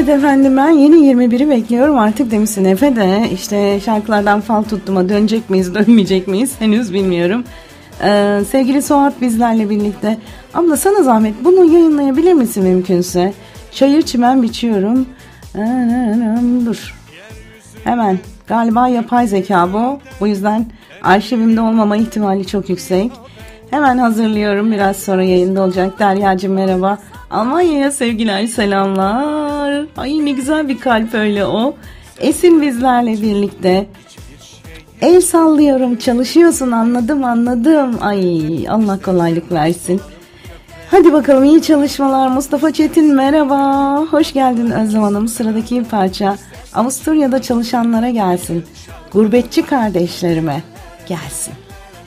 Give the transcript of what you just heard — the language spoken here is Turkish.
Evet efendim, ben yeni 21'i bekliyorum artık demişsin Efe de. İşte şarkılardan fal tuttuğuma dönecek miyiz dönmeyecek miyiz henüz bilmiyorum. Sevgili Suat bizlerle birlikte. Abla sana zahmet bunu yayınlayabilir misin mümkünse? Çayır çimen biçiyorum. Dur. Hemen. Galiba yapay zeka bu. O yüzden arşivimde olmama ihtimali çok yüksek. Hemen hazırlıyorum. Biraz sonra yayında olacak. Deryacığım merhaba. Almanya'ya sevgiler, selamlar. Ay ne güzel bir kalp öyle o. Esin bizlerle birlikte. El sallıyorum, çalışıyorsun, anladım. Ay Allah kolaylık versin. Hadi bakalım, iyi çalışmalar. Mustafa Çetin merhaba. Hoş geldin Özlem Hanım. Sıradaki parça Avusturya'da çalışanlara gelsin. Gurbetçi kardeşlerime gelsin.